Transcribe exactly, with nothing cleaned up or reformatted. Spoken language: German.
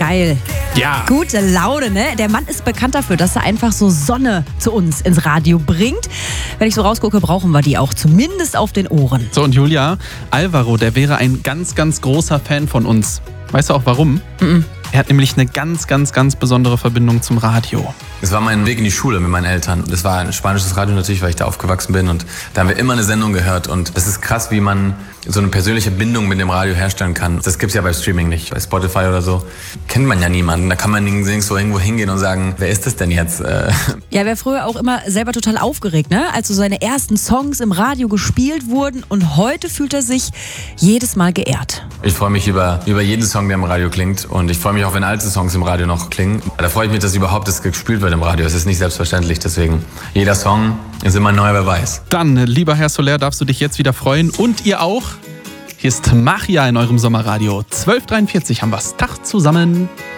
geil. Ja. Gute Laune, ne? Der Mann ist bekannt dafür, dass er einfach so Sonne zu uns ins Radio bringt. Wenn ich so rausgucke, brauchen wir die auch zumindest auf den Ohren. So, und Julia, Alvaro, der wäre ein ganz, ganz großer Fan von uns. Weißt du auch warum? Mhm. Er hat nämlich eine ganz, ganz, ganz besondere Verbindung zum Radio. Das war mein Weg in die Schule mit meinen Eltern. Das war ein spanisches Radio natürlich, weil ich da aufgewachsen bin. Und da haben wir immer eine Sendung gehört. Und das ist krass, wie man so eine persönliche Bindung mit dem Radio herstellen kann. Das gibt's ja bei Streaming nicht. Bei Spotify oder so kennt man ja niemanden. Da kann man nirgendwo irgendwo hingehen und sagen, wer ist das denn jetzt? Ja, er war früher auch immer selber total aufgeregt, ne? Als so seine ersten Songs im Radio gespielt wurden. Und heute fühlt er sich jedes Mal geehrt. Ich freue mich über, über jeden Song, der im Radio klingt. Und ich freue mich auch, wenn alte Songs im Radio noch klingen. Da freue ich mich, dass überhaupt das gespielt wird im Radio. Es ist nicht selbstverständlich, deswegen jeder Song ist immer ein neuer Beweis. Dann, lieber Herr Soler, darfst du dich jetzt wieder freuen und ihr auch. Hier ist Magia in eurem Sommerradio. zwölf Uhr dreiundvierzig haben wir's. Tag zusammen.